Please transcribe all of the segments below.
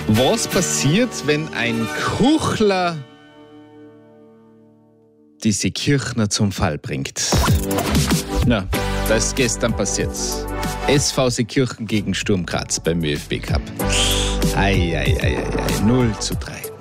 Was passiert, wenn ein Kuchler die Seekirchner zum Fall bringt? Na, das ist gestern passiert. SV Seekirchen gegen Sturm Graz beim ÖFB Cup. 0:3.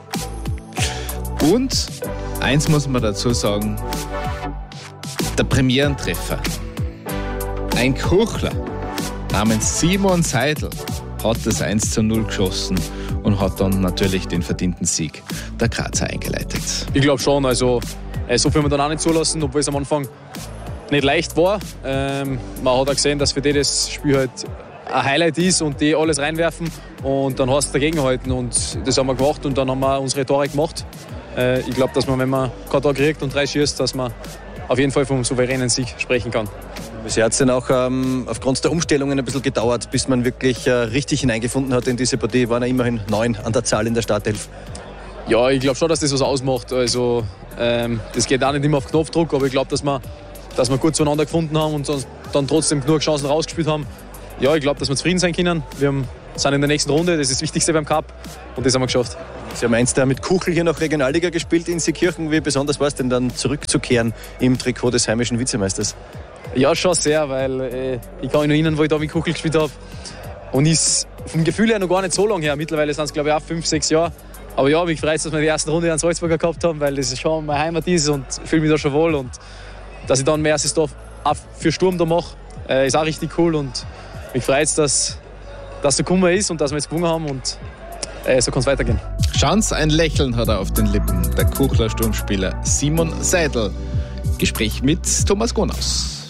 Und eins muss man dazu sagen, der Premierentreffer. Ein Kuchler namens Simon Seidel hat das 1:0 geschossen und hat dann natürlich den verdienten Sieg der Grazer eingeleitet. Ich glaube schon, also so viel wir dann auch nicht zulassen, obwohl es am Anfang nicht leicht war. Man hat auch gesehen, dass für die das Spiel halt ein Highlight ist und die alles reinwerfen und dann hast du dagegenhalten und das haben wir gemacht und dann haben wir unsere Tore gemacht. Ich glaube, dass man, wenn man kein Tor kriegt und 3 schießt, dass man auf jeden Fall vom souveränen Sieg sprechen kann. Bisher hat es dann auch aufgrund der Umstellungen ein bisschen gedauert, bis man wirklich richtig hineingefunden hat in diese Partie. Waren ja immerhin 9 an der Zahl in der Startelf. Ja, ich glaube schon, dass das was ausmacht. Also, das geht auch nicht immer auf Knopfdruck, aber ich glaube, dass wir gut zueinander gefunden haben und dann trotzdem genug Chancen rausgespielt haben. Ja, ich glaube, dass wir zufrieden sein können. Wir sind in der nächsten Runde, das ist das Wichtigste beim Cup und das haben wir geschafft. Sie haben einst mit Kuchel hier noch Regionalliga gespielt in Seekirchen. Wie besonders war es denn dann zurückzukehren im Trikot des heimischen Vizemeisters? Ja, schon sehr, weil ich kann mich noch erinnern, wo ich da mit Kuchel gespielt habe. Und ist vom Gefühl her noch gar nicht so lange her. Mittlerweile sind es, glaube ich, auch 5-6 Jahre. Aber ja, mich freut es, dass wir die erste Runde an Salzburger gehabt haben, weil das schon meine Heimat ist und fühle mich da schon wohl. Und dass ich dann mein erstes Tor auch für Sturm da mache, ist auch richtig cool. Und mich freut es, dass so gekommen ist und dass wir jetzt gewonnen haben. Und so kann es weitergehen. Schauen, ein Lächeln hat er auf den Lippen, der Kuchler Sturmspieler Simon Seidel. Gespräch mit Thomas Gonaus.